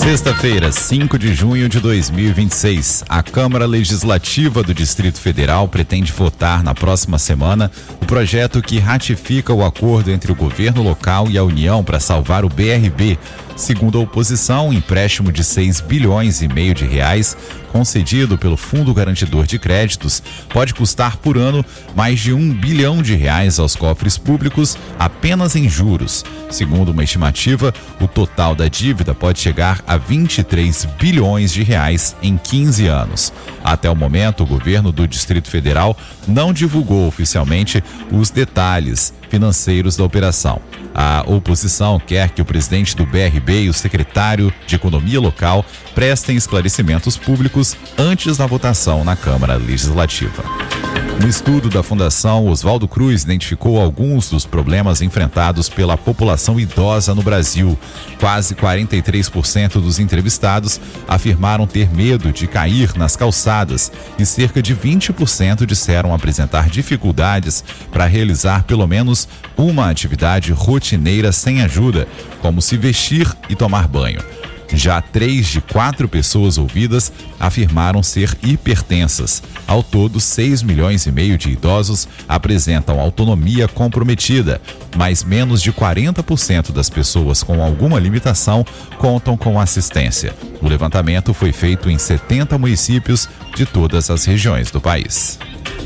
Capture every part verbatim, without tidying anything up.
Sexta-feira, cinco de junho de dois mil e vinte e seis, a Câmara Legislativa do Distrito Federal pretende votar na próxima semana o projeto que ratifica o acordo entre o governo local e a União para salvar o B R B. Segundo a oposição, o empréstimo de seis bilhões e meio de reais concedido pelo Fundo Garantidor de Créditos pode custar por ano mais de um bilhão de reais aos cofres públicos apenas em juros. Segundo uma estimativa, o total da dívida pode chegar a vinte e três bilhões de reais em quinze anos. Até o momento, o governo do Distrito Federal não divulgou oficialmente os detalhes financeiros da operação. A oposição quer que o presidente do B R B e o secretário de Economia Local prestem esclarecimentos públicos antes da votação na Câmara Legislativa. Um estudo da Fundação Oswaldo Cruz identificou alguns dos problemas enfrentados pela população idosa no Brasil. Quase quarenta e três por cento dos entrevistados afirmaram ter medo de cair nas calçadas e cerca de vinte por cento disseram apresentar dificuldades para realizar pelo menos uma atividade rotineira sem ajuda, como se vestir e tomar banho. Já três de quatro pessoas ouvidas afirmaram ser hipertensas. Ao todo, seis milhões e meio de idosos apresentam autonomia comprometida, mas menos de quarenta por cento das pessoas com alguma limitação contam com assistência. O levantamento foi feito em setenta municípios de todas as regiões do país.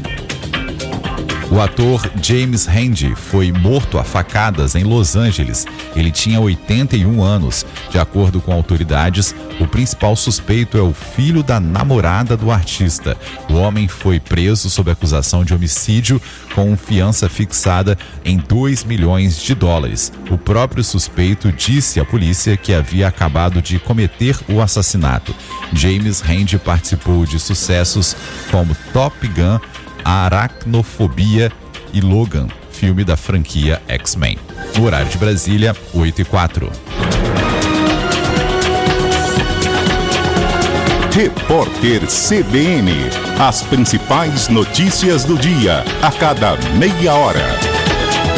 O ator James Randi foi morto a facadas em Los Angeles. Ele tinha oitenta e um anos. De acordo com autoridades, o principal suspeito é o filho da namorada do artista. O homem foi preso sob acusação de homicídio com fiança fixada em dois milhões de dólares. O próprio suspeito disse à polícia que havia acabado de cometer o assassinato. James Randi participou de sucessos como Top Gun, Aracnofobia e Logan, filme da franquia X-Men. No horário de Brasília, oito e quatro. Repórter C B N. As principais notícias do dia, a cada meia hora.